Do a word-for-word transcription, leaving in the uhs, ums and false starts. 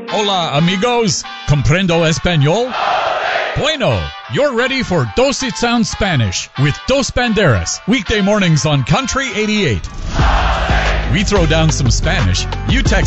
Hola, amigos. Comprendo español? Bueno, you're ready for Dos It Sounds Spanish with Dos Banderas, weekday mornings on Country eighty-eight. We throw down some Spanish, you text